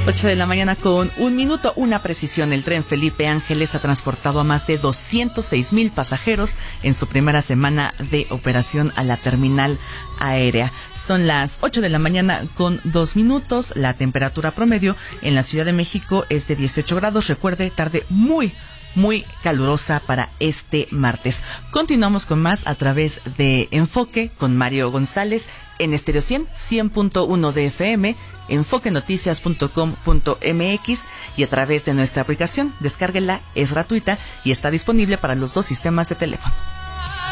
8 de la mañana con 1 minuto, una precisión. El tren Felipe Ángeles ha transportado a más de 206,000 pasajeros en su primera semana de operación a la terminal aérea. Son las 8 de la mañana con 2 minutos. La temperatura promedio en la Ciudad de México es de 18 grados. Recuerde, tarde muy calurosa para este martes. Continuamos con más a través de Enfoque con Mario González en Estéreo 100.1 de FM, enfoquenoticias.com.mx y a través de nuestra aplicación. Descárguela, es gratuita y está disponible para los dos sistemas de teléfono.